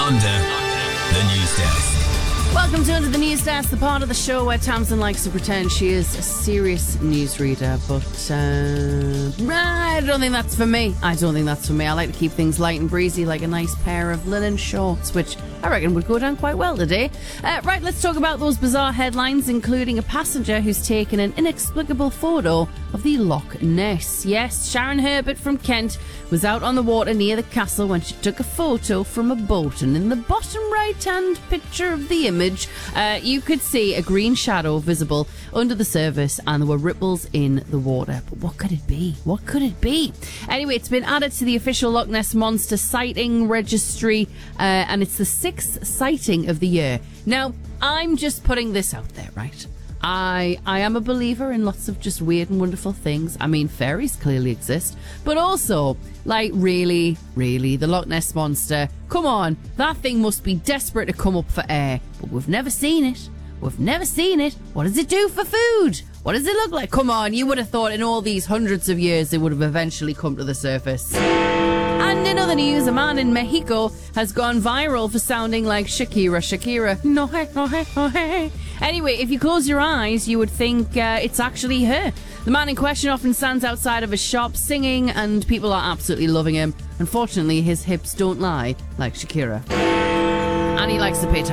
Under the News Desk. Welcome to Under the News Desk, the part of the show where Tamsin likes to pretend she is a serious newsreader, but I don't think that's for me. I like to keep things light and breezy, like a nice pair of linen shorts, which I reckon would go down quite well today. Right, let's talk about those bizarre headlines, including a passenger who's taken an inexplicable photo of the Loch Ness. Yes, Sharon Herbert from Kent was out on the water near the castle when she took a photo from a boat, and in the bottom right-hand picture of the image, you could see a green shadow visible under the surface, and there were ripples in the water. But what could it be? What could it be? Anyway, it's been added to the official Loch Ness Monster sighting registry, and it's the 6th sighting of the year. Now, I'm just putting this out there, right? I am a believer in lots of just weird and wonderful things. I mean, fairies clearly exist, but also, like, really, the Loch Ness Monster. Come on, that thing must be desperate to come up for air, but we've never seen it. What does it do for food? What does it look like? Come on, you would have thought in all these hundreds of years it would have eventually come to the surface. And in other news, a man in Mexico has gone viral for sounding like Shakira. No hey. Anyway, if you close your eyes, you would think it's actually her. The man in question often stands outside of a shop singing, and people are absolutely loving him. Unfortunately, his hips don't lie like Shakira. And he likes to pay tax.